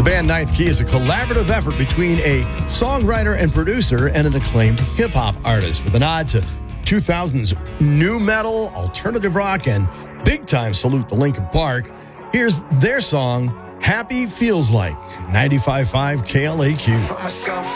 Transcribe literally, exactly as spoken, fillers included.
The band Ninth Key is a collaborative effort between a songwriter and producer and an acclaimed hip-hop artist with a nod to two thousands new metal, alternative rock, and big-time salute to Linkin Park. Here's their song, Happy Feels Like, ninety-five point five K L A Q.